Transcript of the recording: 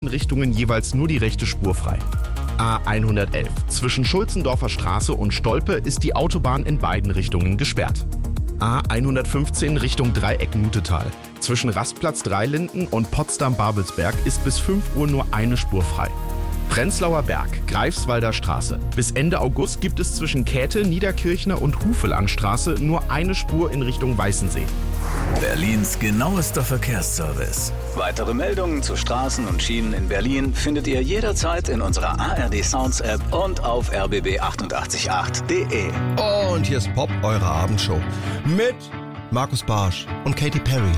Richtungen jeweils nur die rechte Spur frei. A111. Zwischen Schulzendorfer Straße und Stolpe ist die Autobahn in beiden Richtungen gesperrt. A115 Richtung Dreieck Mutetal. Zwischen Rastplatz Dreilinden und Potsdam-Babelsberg ist bis 5 Uhr nur eine Spur frei. Prenzlauer Berg, Greifswalder Straße. Bis Ende August gibt es zwischen Käthe, Niederkirchner und Hufelandstraße nur eine Spur in Richtung Weißensee. Berlins genauester Verkehrsservice. Weitere Meldungen zu Straßen und Schienen in Berlin findet ihr jederzeit in unserer ARD Sounds App und auf rbb888.de. Und hier ist Pop, eure Abendshow. Mit Markus Barsch und Katy Perry.